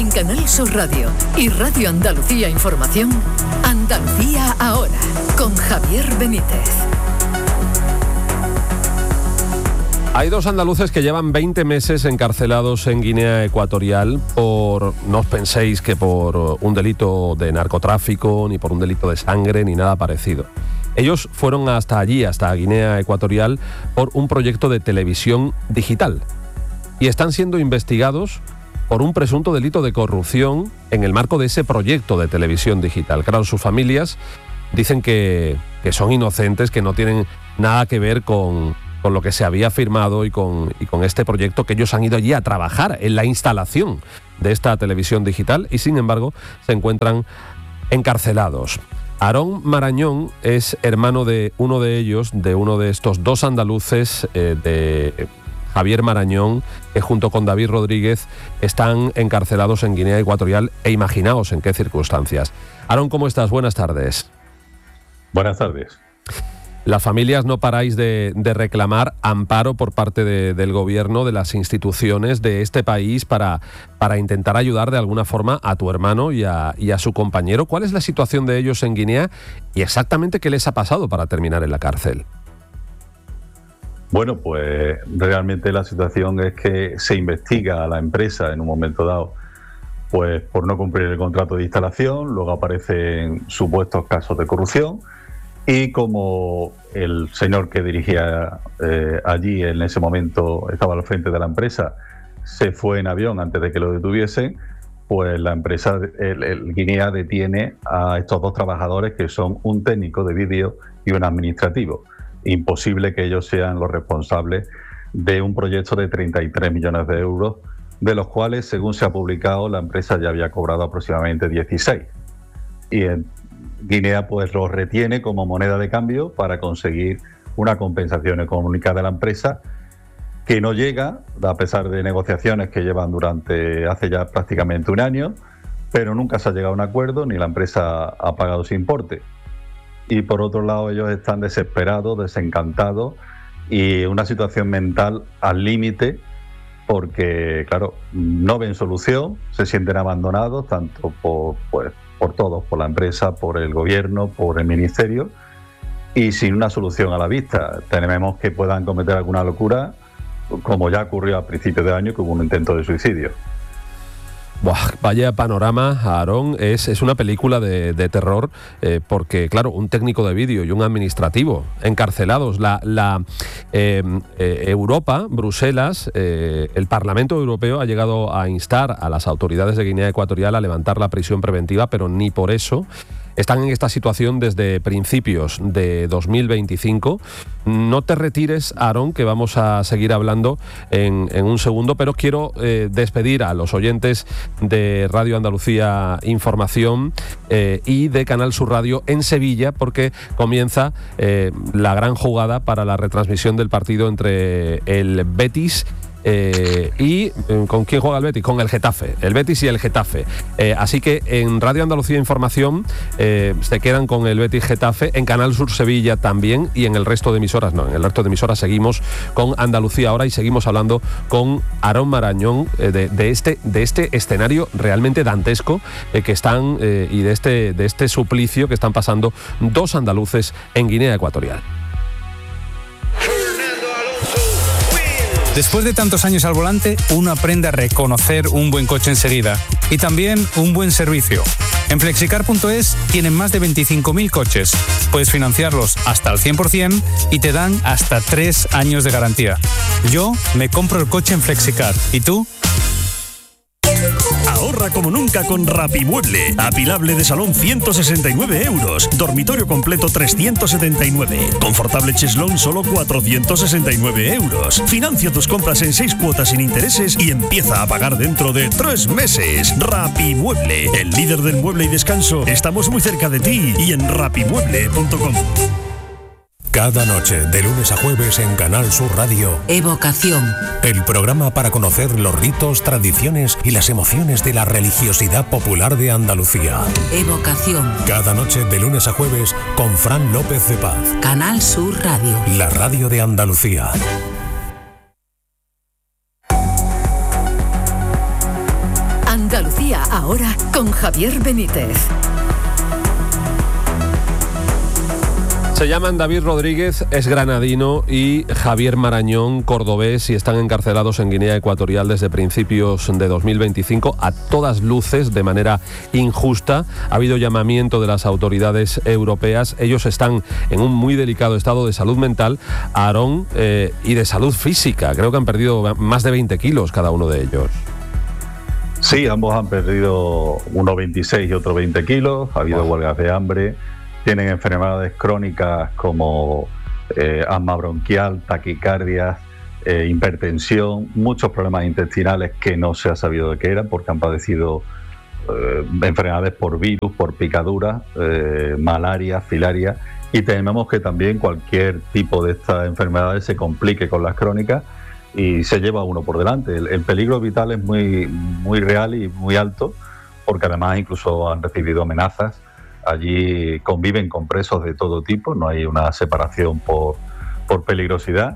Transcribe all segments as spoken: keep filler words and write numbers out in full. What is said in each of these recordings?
En Canal Sur Radio y Radio Andalucía Información, Andalucía Ahora, con Javier Benítez. Hay dos andaluces que llevan veinte meses encarcelados en Guinea Ecuatorial por, no os penséis que por un delito de narcotráfico, ni por un delito de sangre, ni nada parecido. Ellos fueron hasta allí, hasta Guinea Ecuatorial, por un proyecto de televisión digital. Y están siendo investigados por un presunto delito de corrupción en el marco de ese proyecto de televisión digital. Claro, sus familias dicen que, que son inocentes, que no tienen nada que ver con... con lo que se había firmado y con, y con este proyecto, que ellos han ido allí a trabajar en la instalación de esta televisión digital y, sin embargo, se encuentran encarcelados. Aarón Marañón es hermano de uno de ellos, de uno de estos dos andaluces, eh, de Javier Marañón, que junto con David Rodríguez están encarcelados en Guinea Ecuatorial, e imaginaos en qué circunstancias. Aarón, ¿cómo estás? Buenas tardes. Buenas tardes. Las familias no paráis de, de reclamar amparo por parte de, del gobierno, de las instituciones de este país para, para intentar ayudar de alguna forma a tu hermano y a, y a su compañero. ¿Cuál es la situación de ellos en Guinea y exactamente qué les ha pasado para terminar en la cárcel? Bueno, pues realmente la situación es que se investiga a la empresa en un momento dado pues por no cumplir el contrato de instalación, luego aparecen supuestos casos de corrupción. Y como el señor que dirigía eh, allí en ese momento estaba al frente de la empresa, se fue en avión antes de que lo detuviesen, pues la empresa, el, el Guinea, detiene a estos dos trabajadores que son un técnico de vídeo y un administrativo. Imposible que ellos sean los responsables de un proyecto de treinta y tres millones de euros, de los cuales, según se ha publicado, la empresa ya había cobrado aproximadamente dieciséis. Y en Guinea pues los retiene como moneda de cambio para conseguir una compensación económica de la empresa que no llega, a pesar de negociaciones que llevan durante hace ya prácticamente un año, pero nunca se ha llegado a un acuerdo ni la empresa ha pagado ese importe. Y por otro lado ellos están desesperados, desencantados y una situación mental al límite porque, claro, no ven solución, se sienten abandonados tanto por... pues, por todos, por la empresa, por el gobierno, por el ministerio, y sin una solución a la vista. Tememos que puedan cometer alguna locura, como ya ocurrió a principios de año, que hubo un intento de suicidio. Buah, vaya panorama, Aarón. Es, es una película de, de terror, eh, porque, claro, un técnico de vídeo y un administrativo encarcelados. La, la eh, eh, Europa, Bruselas, eh, el Parlamento Europeo ha llegado a instar a las autoridades de Guinea Ecuatorial a levantar la prisión preventiva, pero ni por eso. Están en esta situación desde principios de dos mil veinticinco. No te retires, Aarón, que vamos a seguir hablando en, en un segundo, pero quiero eh, despedir a los oyentes de Radio Andalucía Información eh, y de Canal Sur Radio en Sevilla, porque comienza eh, la gran jugada para la retransmisión del partido entre el Betis Eh, y eh, ¿con quién juega el Betis? Con el Getafe, el Betis y el Getafe. Eh, así que en Radio Andalucía Información eh, se quedan con el Betis Getafe, en Canal Sur Sevilla también, y en el resto de emisoras no, en el resto de emisoras seguimos con Andalucía Ahora y seguimos hablando con Aarón Marañón eh, de, de, este, de este escenario realmente dantesco eh, que están eh, y de este, de este suplicio que están pasando dos andaluces en Guinea Ecuatorial. Después de tantos años al volante, uno aprende a reconocer un buen coche enseguida y también un buen servicio. En flexicar punto es tienen más de veinticinco mil coches. Puedes financiarlos hasta el cien por ciento y te dan hasta tres años de garantía. Yo me compro el coche en Flexicar. ¿Y tú? Ahorra como nunca con Rapimueble. Apilable de salón ciento sesenta y nueve euros. Dormitorio completo trescientos setenta y nueve. Confortable cheslón solo cuatrocientos sesenta y nueve euros. Financia tus compras en seis cuotas sin intereses y empieza a pagar dentro de tres meses. Rapimueble, el líder del mueble y descanso. Estamos muy cerca de ti y en rapimueble punto com. Cada noche, de lunes a jueves en Canal Sur Radio, Evocación. El programa para conocer los ritos, tradiciones y las emociones de la religiosidad popular de Andalucía. Evocación. Cada noche, de lunes a jueves, con Fran López de Paz. Canal Sur Radio. La radio de Andalucía ahora con Javier Benítez. Se llaman David Rodríguez, es granadino, y Javier Marañón, cordobés, y están encarcelados en Guinea Ecuatorial desde principios de dos mil veinticinco, a todas luces, de manera injusta. Ha habido llamamiento de las autoridades europeas. Ellos están en un muy delicado estado de salud mental, Aarón, eh, y de salud física. Creo que han perdido más de veinte kilos cada uno de ellos. Sí, ambos han perdido uno veintiséis y otro veinte kilos. Ha habido wow. huelgas de hambre. Tienen enfermedades crónicas como eh, asma bronquial, taquicardias, eh, hipertensión, muchos problemas intestinales que no se ha sabido de qué eran porque han padecido eh, enfermedades por virus, por picaduras, eh, malaria, filaria, y tememos que también cualquier tipo de estas enfermedades se complique con las crónicas y se lleva uno por delante. El, el peligro vital es muy, muy real y muy alto porque además incluso han recibido amenazas. Allí conviven con presos de todo tipo, no hay una separación por, por peligrosidad.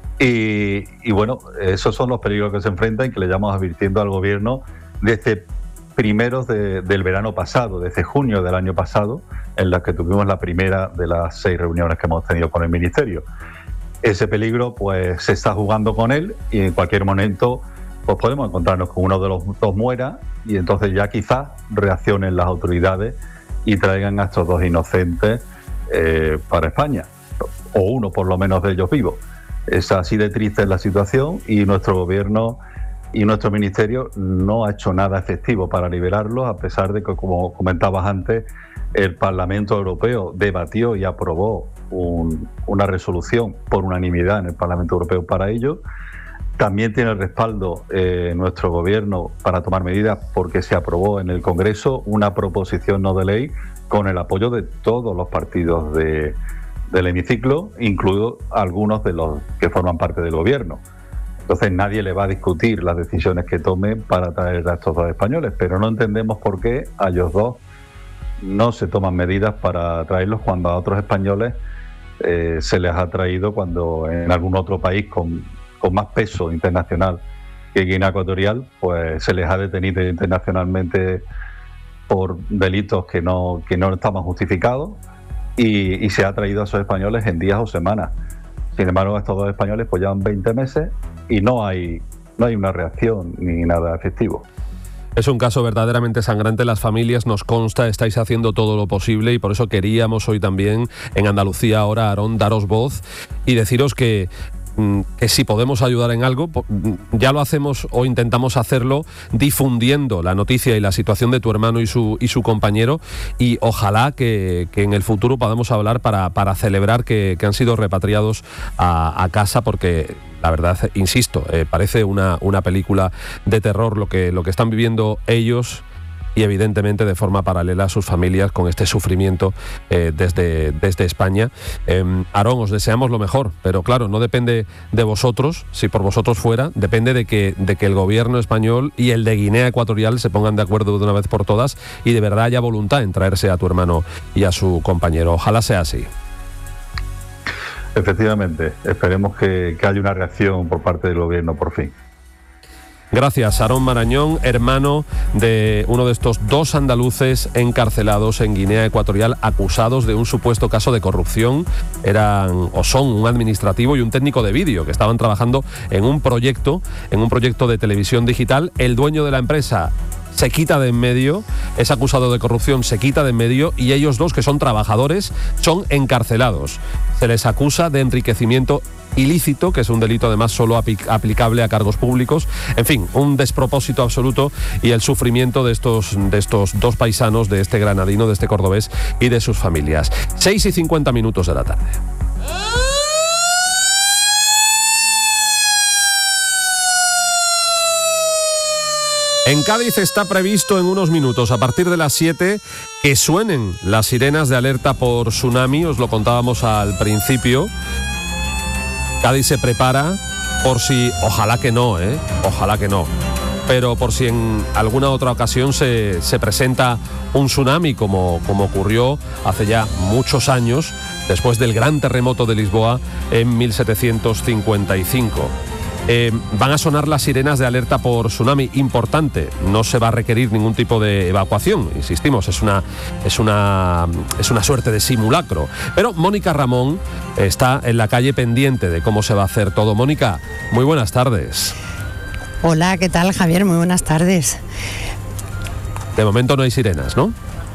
Y, y bueno, esos son los peligros que se enfrentan y que le llevamos advirtiendo al gobierno desde primeros de, del verano pasado, desde junio del año pasado, en la que tuvimos la primera de las seis reuniones que hemos tenido con el Ministerio. Ese peligro pues se está jugando con él y en cualquier momento pues podemos encontrarnos con uno de los dos muera y entonces ya quizás reaccionen las autoridades y traigan a estos dos inocentes eh, para España, o uno por lo menos de ellos vivo. Es así de triste la situación y nuestro gobierno y nuestro ministerio no ha hecho nada efectivo para liberarlos, a pesar de que, como comentabas antes, el Parlamento Europeo debatió y aprobó un, una resolución por unanimidad en el Parlamento Europeo para ello. También tiene el respaldo eh, nuestro gobierno para tomar medidas porque se aprobó en el Congreso una proposición no de ley con el apoyo de todos los partidos de, del hemiciclo, incluidos algunos de los que forman parte del gobierno. Entonces nadie le va a discutir las decisiones que tomen para traer a estos dos españoles, pero no entendemos por qué a ellos dos no se toman medidas para traerlos cuando a otros españoles eh, se les ha traído cuando en algún otro país con con más peso internacional que Guinea Ecuatorial, pues se les ha detenido internacionalmente por delitos que no, que no estaban justificados y, y se ha traído a esos españoles en días o semanas. Sin embargo, estos dos españoles pues llevan veinte meses y no hay, no hay una reacción ni nada efectivo. Es un caso verdaderamente sangrante. Las familias, nos consta, estáis haciendo todo lo posible y por eso queríamos hoy también en Andalucía ahora, Aarón, daros voz y deciros que que si podemos ayudar en algo, ya lo hacemos o intentamos hacerlo difundiendo la noticia y la situación de tu hermano y su, y su compañero, y ojalá que, que en el futuro podamos hablar para, para celebrar que, que han sido repatriados a, a casa, porque la verdad, insisto, eh, parece una, una película de terror lo que, lo que están viviendo ellos y evidentemente de forma paralela a sus familias con este sufrimiento eh, desde, desde España. Eh, Aarón, os deseamos lo mejor, pero claro, no depende de vosotros, si por vosotros fuera, depende de que, de que el gobierno español y el de Guinea Ecuatorial se pongan de acuerdo de una vez por todas y de verdad haya voluntad en traerse a tu hermano y a su compañero. Ojalá sea así. Efectivamente, esperemos que, que haya una reacción por parte del gobierno por fin. Gracias, Aarón Marañón, hermano de uno de estos dos andaluces encarcelados en Guinea Ecuatorial, acusados de un supuesto caso de corrupción. Eran o son un administrativo y un técnico de vídeo que estaban trabajando en un proyecto, en un proyecto de televisión digital. El dueño de la empresa se quita de en medio, es acusado de corrupción, se quita de en medio y ellos dos, que son trabajadores, son encarcelados. Se les acusa de enriquecimiento ilícito, que es un delito además solo aplicable a cargos públicos. En fin, un despropósito absoluto y el sufrimiento de estos, de estos dos paisanos, de este granadino, de este cordobés y de sus familias. seis y cincuenta minutos de la tarde. En Cádiz está previsto en unos minutos, a partir de las siete, que suenen las sirenas de alerta por tsunami. Os lo contábamos al principio. Cádiz se prepara por si, ojalá que no, ¿eh? Ojalá que no. Pero por si en alguna otra ocasión se, se presenta un tsunami, como, como ocurrió hace ya muchos años, después del gran terremoto de Lisboa en mil setecientos cincuenta y cinco. Eh, van a sonar las sirenas de alerta por tsunami. Importante, no se va a requerir ningún tipo de evacuación. Insistimos, es una, es una, es una suerte de simulacro. Pero Mónica Ramón está en la calle pendiente de cómo se va a hacer todo. Mónica, muy buenas tardes. Hola, ¿qué tal, Javier? Muy buenas tardes. De momento no hay sirenas, ¿no?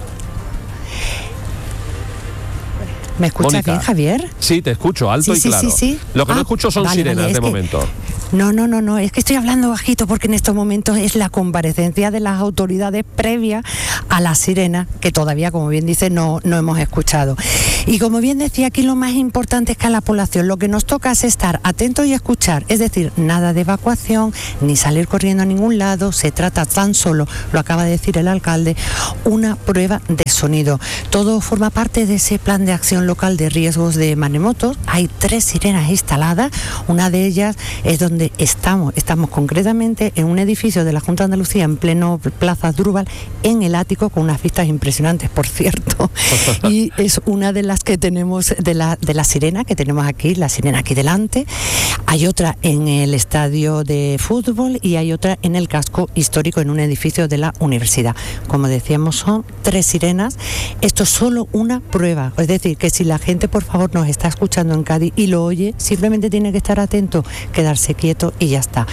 ¿Me escuchas Mónica, bien, Javier? Sí, te escucho, alto sí, y sí, claro. Sí, sí. Lo que ah, no escucho son vale, sirenas vale, de que, momento. No, no, no, no, es que estoy hablando bajito porque en estos momentos es la comparecencia de las autoridades previa a la sirena, que todavía, como bien dice, no, no hemos escuchado. Y como bien decía, aquí lo más importante es que a la población lo que nos toca es estar atentos y escuchar, es decir, nada de evacuación, ni salir corriendo a ningún lado, se trata tan solo, lo acaba de decir el alcalde, una prueba de sonido. Todo forma parte de ese plan de acción local de riesgos de maremotos. Hay tres sirenas instaladas, una de ellas es donde estamos, estamos concretamente en un edificio de la Junta de Andalucía en pleno Plaza Asdrúbal, en el ático, con unas vistas impresionantes, por cierto, y es una de las que tenemos, de la, de la sirena que tenemos aquí, la sirena aquí delante. Hay otra en el estadio de fútbol y hay otra en el casco histórico, en un edificio de la universidad. Como decíamos, son tres sirenas. Esto es solo una prueba, es decir, que si la gente, por favor, nos está escuchando en Cádiz y lo oye, simplemente tiene que estar atento, quedarse quieto y ya está.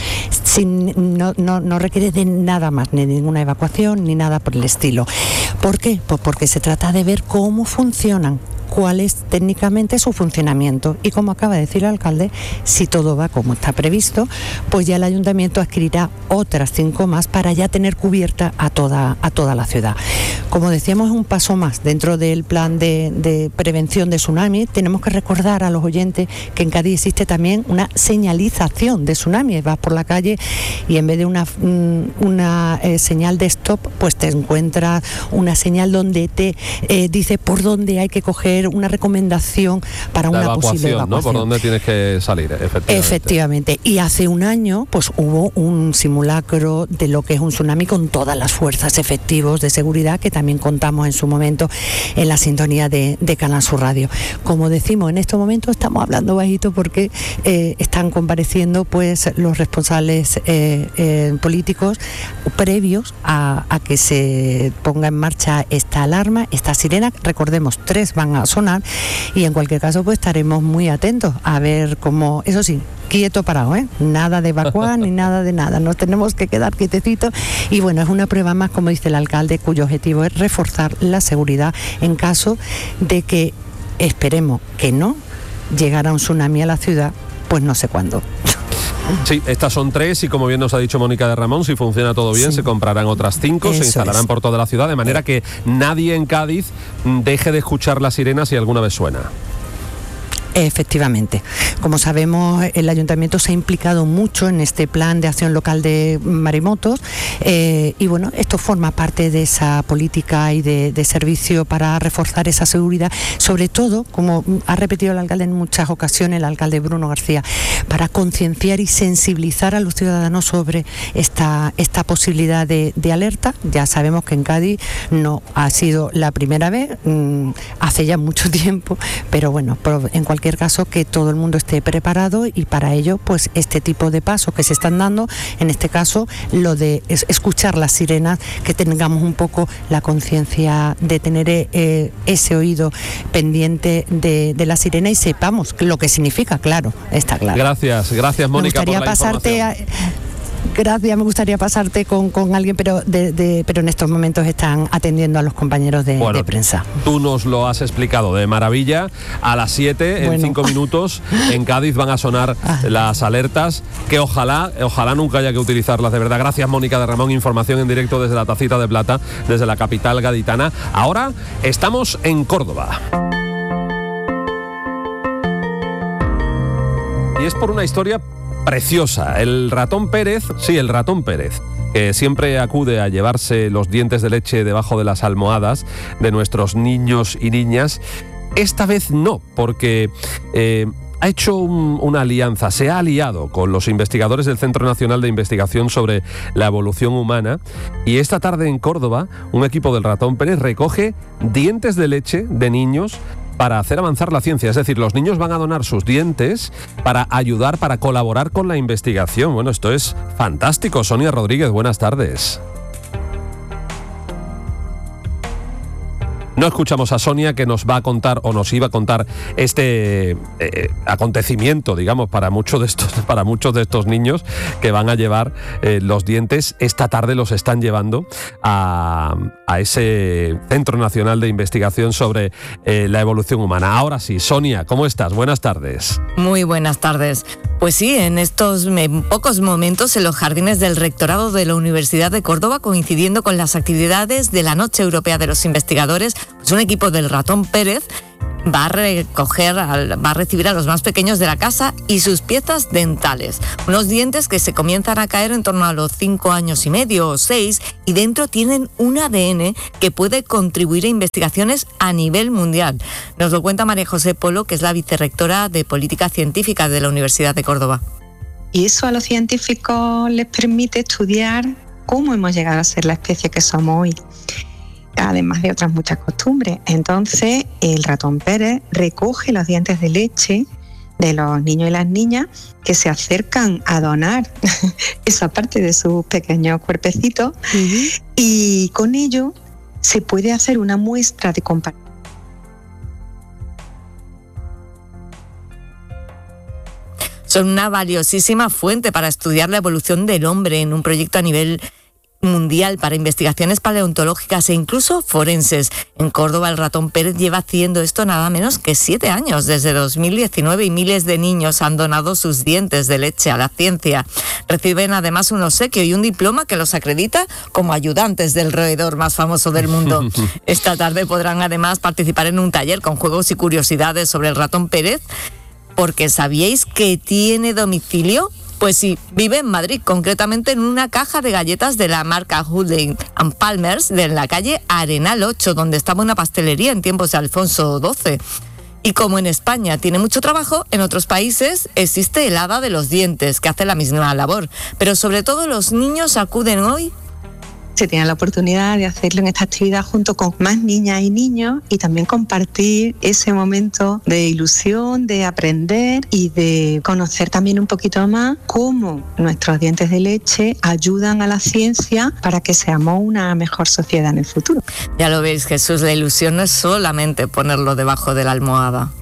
Sin, no, no, no requiere de nada más, ni ninguna evacuación, ni nada por el estilo. ¿Por qué? Pues porque se trata de ver cómo funcionan, cuál es técnicamente su funcionamiento, y como acaba de decir el alcalde, si todo va como está previsto, pues ya el ayuntamiento adquirirá otras cinco más para ya tener cubierta a toda, a toda la ciudad. Como decíamos, es un paso más dentro del plan de, de prevención de tsunami. Tenemos que recordar a los oyentes que en Cádiz existe también una señalización de tsunami. Vas por la calle y en vez de una, una eh, señal de stop, pues te encuentras una señal donde te eh, dice por dónde hay que coger, una recomendación para la una evacuación, posible evacuación, ¿no? Por dónde tienes que salir, efectivamente. Efectivamente. Y hace un año, pues hubo un simulacro de lo que es un tsunami con todas las fuerzas efectivos de seguridad, que también contamos en su momento en la sintonía de, de Canal Sur Radio. Como decimos, en estos momentos estamos hablando bajito porque eh, están compareciendo pues los responsables eh, eh, políticos previos a, a que se ponga en marcha esta alarma, esta sirena. Recordemos, tres van a sonar y en cualquier caso pues estaremos muy atentos a ver cómo, eso sí, quieto parado, ¿eh? Nada de evacuar ni nada de nada, nos tenemos que quedar quietecitos. Y bueno, es una prueba más, como dice el alcalde, cuyo objetivo es reforzar la seguridad en caso de que, esperemos que no, llegara un tsunami a la ciudad, pues no sé cuándo. Sí, estas son tres y como bien nos ha dicho Mónica de Ramón, si funciona todo bien, sí, se comprarán otras cinco, eso se instalarán es. por toda la ciudad, de manera que nadie en Cádiz deje de escuchar las sirenas si alguna vez suena. Efectivamente. Como sabemos, el ayuntamiento se ha implicado mucho en este plan de acción local de maremotos eh, y bueno, esto forma parte de esa política y de, de servicio para reforzar esa seguridad, sobre todo, como ha repetido el alcalde en muchas ocasiones, el alcalde Bruno García, para concienciar y sensibilizar a los ciudadanos sobre esta, esta posibilidad de, de alerta. Ya sabemos que en Cádiz no ha sido la primera vez, mmm, hace ya mucho tiempo, pero bueno, en cualquier cualquier caso que todo el mundo esté preparado, y para ello pues este tipo de pasos que se están dando, en este caso lo de es escuchar las sirenas, que tengamos un poco la conciencia de tener eh, ese oído pendiente de, de la sirena y sepamos lo que significa, claro, está claro. Gracias, gracias Mónica. Me gustaría por la pasarte información. a, Gracias, me gustaría pasarte con, con alguien, pero de, de, pero en estos momentos están atendiendo a los compañeros de, bueno, de prensa. Tú nos lo has explicado de maravilla. A las siete, bueno, en cinco minutos, en Cádiz van a sonar ah. las alertas, que ojalá, ojalá nunca haya que utilizarlas, de verdad. Gracias, Mónica de Ramón. Información en directo desde la Tacita de Plata, desde la capital gaditana. Ahora estamos en Córdoba. Y es por una historia preciosa. El ratón Pérez, sí, el ratón Pérez, que siempre acude a llevarse los dientes de leche debajo de las almohadas de nuestros niños y niñas, esta vez no, porque eh, ha hecho un, una alianza, se ha aliado con los investigadores del Centro Nacional de Investigación sobre la Evolución Humana, y esta tarde en Córdoba un equipo del ratón Pérez recoge dientes de leche de niños para hacer avanzar la ciencia. Es decir, los niños van a donar sus dientes para ayudar, para colaborar con la investigación. Bueno, esto es fantástico. Sonia Rodríguez, buenas tardes. No escuchamos a Sonia, que nos va a contar o nos iba a contar este eh, acontecimiento, digamos, para muchos de estos, para muchos de estos niños que van a llevar eh, los dientes. Esta tarde los están llevando a, a ese Centro Nacional de Investigación sobre eh, la Evolución Humana. Ahora sí, Sonia, ¿cómo estás? Buenas tardes. Muy buenas tardes. Pues sí, en estos me, pocos momentos en los jardines del Rectorado de la Universidad de Córdoba, coincidiendo con las actividades de la Noche Europea de los Investigadores, pues un equipo del Ratón Pérez va a recoger, va a recibir a los más pequeños de la casa y sus piezas dentales. Unos dientes que se comienzan a caer en torno a los cinco años y medio o seis, y dentro tienen un A D N que puede contribuir a investigaciones a nivel mundial. Nos lo cuenta María José Polo, que es la vicerrectora de Política Científica de la Universidad de Córdoba. Y eso a los científicos les permite estudiar cómo hemos llegado a ser la especie que somos hoy, además de otras muchas costumbres. Entonces, el Ratón Pérez recoge los dientes de leche de los niños y las niñas que se acercan a donar esa parte de sus pequeños cuerpecitos, uh-huh. y con ello se puede hacer una muestra de comparación. Son una valiosísima fuente para estudiar la evolución del hombre en un proyecto a nivel mundial para investigaciones paleontológicas e incluso forenses. En Córdoba, el Ratón Pérez lleva haciendo esto nada menos que siete años, desde dos mil diecinueve, y miles de niños han donado sus dientes de leche a la ciencia. Reciben además un obsequio y un diploma que los acredita como ayudantes del roedor más famoso del mundo. Esta tarde podrán además participar en un taller con juegos y curiosidades sobre el Ratón Pérez, porque ¿sabíais que tiene domicilio? Pues sí, vive en Madrid, concretamente en una caja de galletas de la marca Hudley and Palmers de la calle Arenal ocho, donde estaba una pastelería en tiempos de Alfonso doce. Y como en España tiene mucho trabajo, en otros países existe el hada de los dientes, que hace la misma labor. Pero sobre todo los niños acuden hoy. Se tiene la oportunidad de hacerlo en esta actividad junto con más niñas y niños, y también compartir ese momento de ilusión, de aprender y de conocer también un poquito más cómo nuestros dientes de leche ayudan a la ciencia para que seamos una mejor sociedad en el futuro. Ya lo veis, Jesús, la ilusión no es solamente ponerlo debajo de la almohada.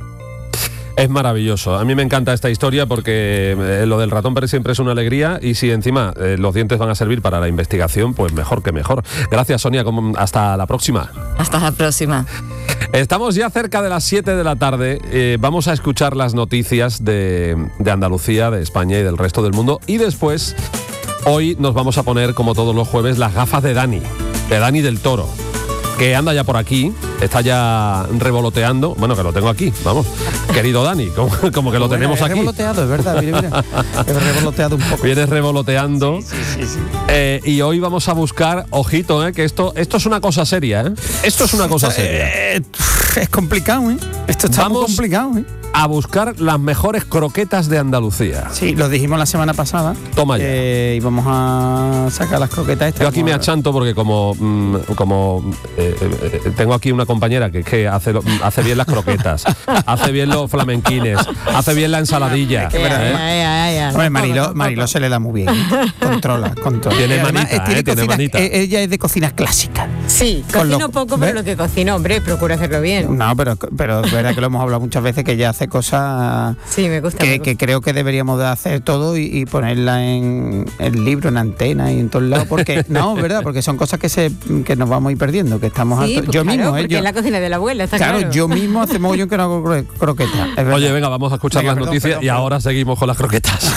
Es maravilloso. A mí me encanta esta historia porque eh, lo del Ratón Pérez siempre es una alegría, y si encima eh, los dientes van a servir para la investigación, pues mejor que mejor. Gracias, Sonia. Hasta la próxima. Hasta la próxima. Estamos ya cerca de las siete de la tarde. Eh, vamos a escuchar las noticias de, de Andalucía, de España y del resto del mundo. Y después, hoy nos vamos a poner, como todos los jueves, las gafas de Dani, de Dani del Toro, que anda ya por aquí, está ya revoloteando. Bueno, que lo tengo aquí, vamos. Querido Dani, como, como que lo bueno, tenemos aquí. Revoloteado, es verdad, mira, mira. He revoloteado un poco. Vienes revoloteando. Sí, sí, sí, sí. Eh, y hoy vamos a buscar, ojito, eh, que esto, esto es una cosa seria, ¿eh? Esto es una cosa seria. Eh, es complicado, ¿eh? Esto está vamos muy complicado, ¿eh? a buscar las mejores croquetas de Andalucía. Sí, lo dijimos la semana pasada. Toma ya. Eh, y vamos a sacar las croquetas estas. Yo aquí me achanto porque como, mm, como eh, eh, tengo aquí una compañera que, que hace, lo, hace bien las croquetas, hace bien los flamenquines, hace bien la ensaladilla. Es que, ¿eh? ay, ay, ay, Hombre, Marilo, Marilo se le da muy bien. Controla, controla. Tiene manita, además, tiene, eh, tiene cocina, manita. Ella es de cocina clásica. Sí, cocino lo, poco, ¿ves? Pero lo que cocino, hombre, procuro hacerlo bien. No, pero, pero es verdad que lo hemos hablado muchas veces, que ella hace cosas sí, me gusta, que, me gusta. que creo que deberíamos de hacer todo y, y ponerla en el libro, en antena y en todos lados, porque no, verdad, porque son cosas que se que nos vamos a ir perdiendo, que estamos sí, hartos. Pues yo claro, mismo, ¿eh? Porque yo, en la cocina de la abuela, está claro. Claro, yo mismo hace mogollón que no hago cro- croquetas. Oye, venga, vamos a escuchar venga, las perdón, noticias perdón, y perdón. ahora seguimos con las croquetas.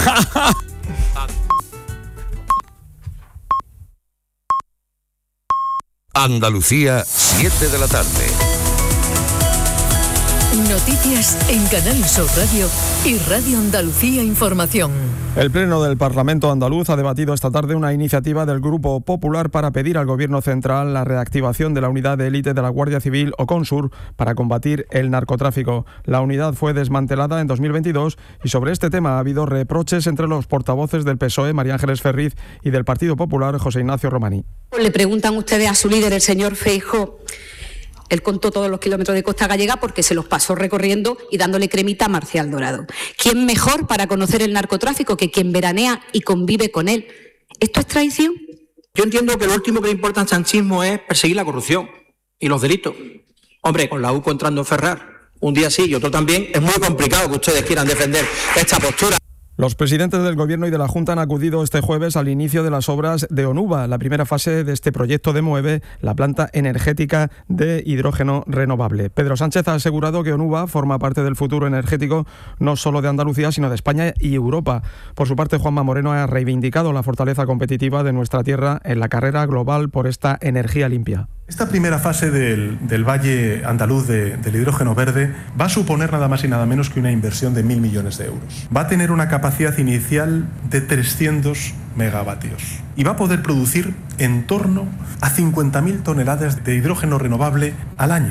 Andalucía, siete de la tarde. Noticias en Canal Sur Radio y Radio Andalucía Información. El Pleno del Parlamento andaluz ha debatido esta tarde una iniciativa del Grupo Popular para pedir al Gobierno central la reactivación de la unidad de élite de la Guardia Civil o Consur para combatir el narcotráfico. La unidad fue desmantelada en dos mil veintidós y sobre este tema ha habido reproches entre los portavoces del P S O E, María Ángeles Ferriz, y del Partido Popular, José Ignacio Romaní. Le preguntan ustedes a su líder, el señor Feijóo, Él contó todos los kilómetros de costa gallega porque se los pasó recorriendo y dándole cremita a Marcial Dorado. ¿Quién mejor para conocer el narcotráfico que quien veranea y convive con él? ¿Esto es traición? Yo entiendo que lo último que le importa al sanchismo es perseguir la corrupción y los delitos. Hombre, con la U C O entrando en Ferrar, un día sí y otro también, es muy complicado que ustedes quieran defender esta postura. Los presidentes del Gobierno y de la Junta han acudido este jueves al inicio de las obras de Onuba, la primera fase de este proyecto de Moeve, la planta energética de hidrógeno renovable. Pedro Sánchez ha asegurado que Onuba forma parte del futuro energético no solo de Andalucía, sino de España y Europa. Por su parte, Juanma Moreno ha reivindicado la fortaleza competitiva de nuestra tierra en la carrera global por esta energía limpia. Esta primera fase del, del Valle Andaluz de, del hidrógeno verde va a suponer nada más y nada menos que una inversión de mil millones de euros. Va a tener una capacidad inicial de trescientos megavatios y va a poder producir en torno a cincuenta mil toneladas de hidrógeno renovable al año.